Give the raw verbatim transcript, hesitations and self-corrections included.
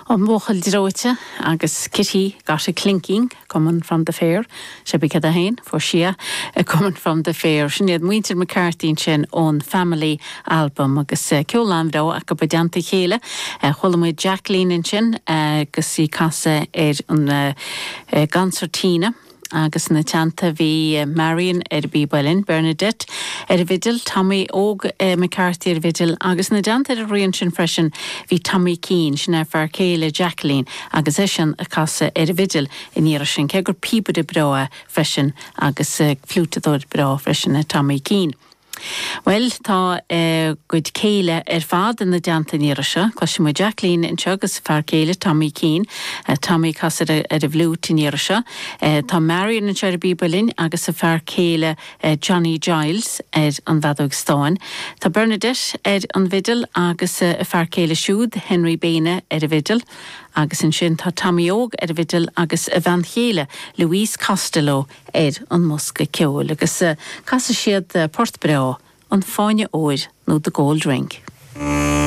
An bóchail dróite agus Kitty got a clinking coming from the fair. Se be cad a hain for Shia uh, coming from the fair. Sinead Muintir McCarthy sin on family album agus uh, Ceolan Ró ac a badianta chéile. Uh, Cholamuid Jacqueline in sin uh, agus si casa er an uh, uh, gancertina. Agus na teanta bhí uh, Marion ar bí Bellin, Bernadette ar vidil, Tommy Óg uh, McCarthy ar vidil, agus na teanta ar rion sin freisin bhí Tommy Keane sin ar fear céile Jacqueline agus é sin a casa ar vidil in íra sin cegur píbud i broa freisin agus uh, flútadóid broa freisin a Tommy Keane. Well, tá uh, good céile ar fad in na deanta níra se, cloisi mu Jacqueline in segus fear céile Tommy Keane, uh, Tommy casar ar a bhlút níra se, uh, tá Marion in seir bí Bellin agus a fear céile uh, Johnny Giles ar an bhadóg stáin. Tá Bernadette ar an vidil agus uh, a fear céile siúd Henry Béine ar a vidil, agus in sin tá Tommy Óg ar a vidil agus a bhean chéile Louise Costello ar an Musca ceol agus uh, casa siad uh, Port Breo an fáine óir nó the gold drink.